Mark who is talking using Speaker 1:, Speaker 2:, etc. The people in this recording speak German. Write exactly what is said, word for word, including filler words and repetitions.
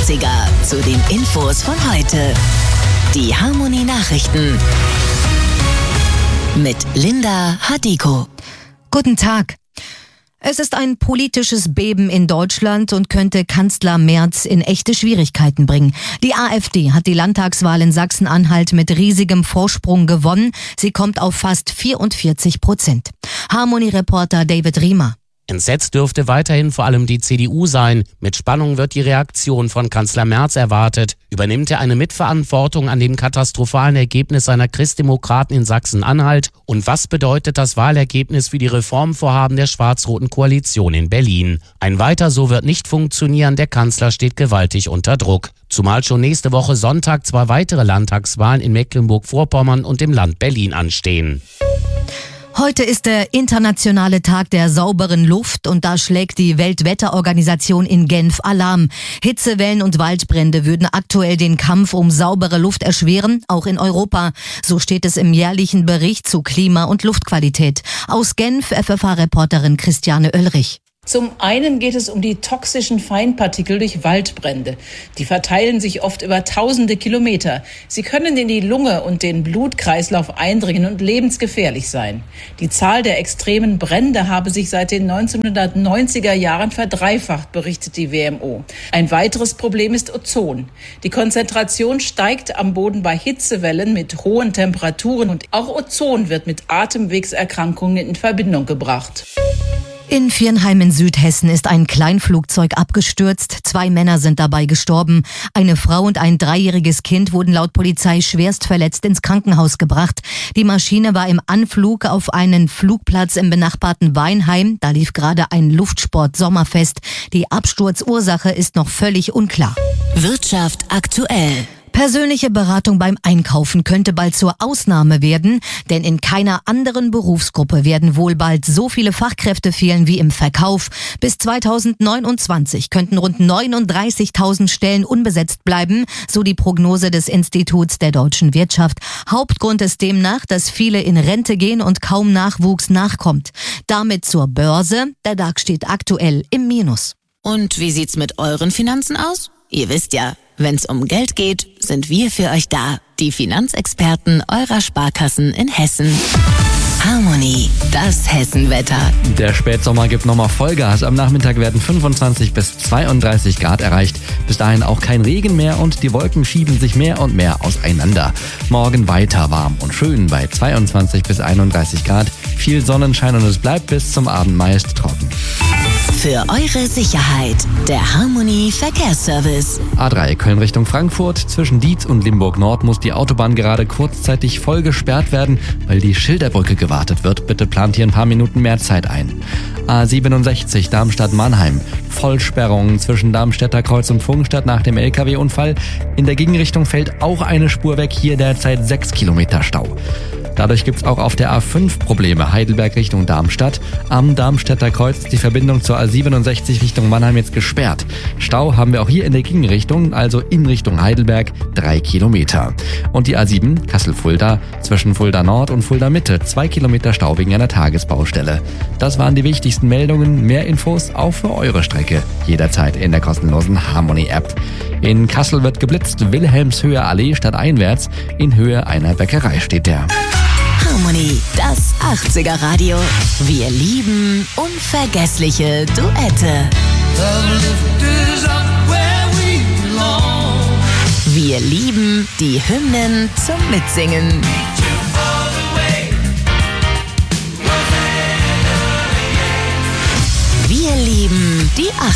Speaker 1: achtziger zu den Infos von heute. Die Harmony Nachrichten mit Linda Hadiko.
Speaker 2: Guten Tag. Es ist ein politisches Beben in Deutschland und könnte Kanzler Merz in echte Schwierigkeiten bringen. Die AfD hat die Landtagswahl in Sachsen-Anhalt mit riesigem Vorsprung gewonnen. Sie kommt auf fast vierundvierzig Prozent. Harmony-Reporter David Riemer.
Speaker 3: Entsetzt dürfte weiterhin vor allem die C D U sein. Mit Spannung wird die Reaktion von Kanzler Merz erwartet. Übernimmt er eine Mitverantwortung an dem katastrophalen Ergebnis seiner Christdemokraten in Sachsen-Anhalt? Und was bedeutet das Wahlergebnis für die Reformvorhaben der schwarz-roten Koalition in Berlin? Ein Weiter so wird nicht funktionieren, der Kanzler steht gewaltig unter Druck. Zumal schon nächste Woche Sonntag zwei weitere Landtagswahlen in Mecklenburg-Vorpommern und im Land Berlin anstehen.
Speaker 2: Heute ist der internationale Tag der sauberen Luft und da schlägt die Weltwetterorganisation in Genf Alarm. Hitzewellen und Waldbrände würden aktuell den Kampf um saubere Luft erschweren, auch in Europa. So steht es im jährlichen Bericht zu Klima- und Luftqualität. Aus Genf F F H-Reporterin Christiane Oelrich.
Speaker 4: Zum einen geht es um die toxischen Feinpartikel durch Waldbrände. Die verteilen sich oft über tausende Kilometer. Sie können in die Lunge und den Blutkreislauf eindringen und lebensgefährlich sein. Die Zahl der extremen Brände habe sich seit den neunzehnhundertneunziger Jahren verdreifacht, berichtet die W M O. Ein weiteres Problem ist Ozon. Die Konzentration steigt am Boden bei Hitzewellen mit hohen Temperaturen und auch Ozon wird mit Atemwegserkrankungen in Verbindung gebracht.
Speaker 2: In Viernheim in Südhessen ist ein Kleinflugzeug abgestürzt. Zwei Männer sind dabei gestorben. Eine Frau und ein dreijähriges Kind wurden laut Polizei schwerst verletzt ins Krankenhaus gebracht. Die Maschine war im Anflug auf einen Flugplatz im benachbarten Weinheim. Da lief gerade ein Luftsport-Sommerfest. Die Absturzursache ist noch völlig unklar.
Speaker 1: Wirtschaft aktuell.
Speaker 2: Persönliche Beratung beim Einkaufen könnte bald zur Ausnahme werden, denn in keiner anderen Berufsgruppe werden wohl bald so viele Fachkräfte fehlen wie im Verkauf. Bis zweitausendneunundzwanzig könnten rund neununddreißigtausend Stellen unbesetzt bleiben, so die Prognose des Instituts der deutschen Wirtschaft. Hauptgrund ist demnach, dass viele in Rente gehen und kaum Nachwuchs nachkommt. Damit zur Börse. Der DAX steht aktuell im Minus.
Speaker 1: Und wie sieht's mit euren Finanzen aus? Ihr wisst ja, wenn's um Geld geht, sind wir für euch da. Die Finanzexperten eurer Sparkassen in Hessen. Harmony, das Hessenwetter.
Speaker 5: Der Spätsommer gibt nochmal Vollgas. Am Nachmittag werden fünfundzwanzig bis zweiunddreißig Grad erreicht. Bis dahin auch kein Regen mehr und die Wolken schieben sich mehr und mehr auseinander. Morgen weiter warm und schön bei zweiundzwanzig bis einunddreißig Grad. Viel Sonnenschein und es bleibt bis zum Abend meist trocken.
Speaker 1: Für eure Sicherheit, der Harmony Verkehrsservice.
Speaker 5: A drei Köln Richtung Frankfurt. Zwischen Dietz und Limburg Nord muss die Autobahn gerade kurzzeitig voll gesperrt werden, weil die Schilderbrücke gewartet wird. Bitte plant hier ein paar Minuten mehr Zeit ein. A siebenundsechzig Darmstadt-Mannheim. Vollsperrung zwischen Darmstädter Kreuz und Pfungstadt nach dem L K W-Unfall. In der Gegenrichtung fällt auch eine Spur weg, hier derzeit sechs Kilometer Stau. Dadurch gibt's auch auf der A fünf Probleme. Heidelberg Richtung Darmstadt. Am Darmstädter Kreuz ist die Verbindung zur A siebenundsechzig Richtung Mannheim jetzt gesperrt. Stau haben wir auch hier in der Gegenrichtung, also in Richtung Heidelberg, drei Kilometer. Und die A sieben Kassel-Fulda zwischen Fulda Nord und Fulda Mitte, zwei Kilometer Stau wegen einer Tagesbaustelle. Das waren die wichtigsten Meldungen. Mehr Infos auch für eure Strecke. Jederzeit in der kostenlosen Harmony-App. In Kassel wird geblitzt. Wilhelmshöher Allee stadteinwärts. In Höhe einer Bäckerei steht der.
Speaker 1: Harmony, das achtziger Radio. Wir lieben unvergessliche Duette. Wir lieben die Hymnen zum Mitsingen.